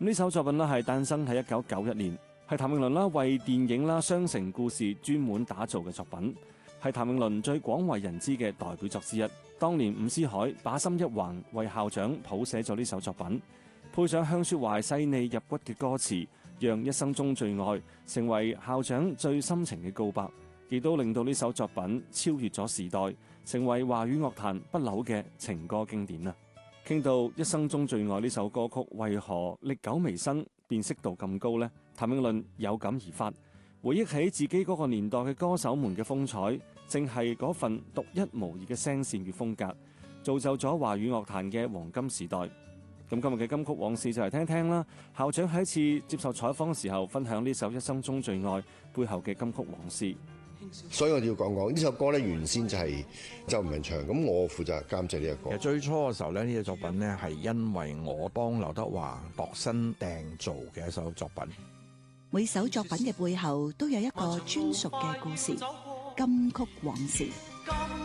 呢首作品咧係誕生喺1991年，係譚詠麟啦為電影啦《雙城故事》專門打造嘅作品，係譚詠麟最廣為人知嘅代表作之一。當年伍思凱把心一橫為校長譜寫咗呢首作品，配上向雪懷細膩入骨嘅歌詞，讓一生中最愛成為校長最深情嘅告白，亦都令到呢首作品超越咗時代，成為華語樂壇不朽嘅情歌經典啊！傾到一生中最愛呢首歌曲為何歷久彌新，辨識度咁高呢？譚詠麟有感而發，回憶起自己嗰個年代嘅歌手們嘅風采，正係嗰份獨一無二嘅聲線與風格，造就咗華語樂壇嘅黃金時代。咁今日嘅金曲往事就嚟聽聽啦。校長喺一次接受採訪嘅時候，分享呢首一生中最愛背後嘅金曲往事。 所以我哋要講講呢首歌咧，原先就係周文唱，咁我負責監製呢一個。 其實最初嘅時候咧，呢隻作品咧係因為我幫劉德華度身訂造嘅一首作品。 每首作品嘅背後都有一個專屬嘅故事，金曲往事。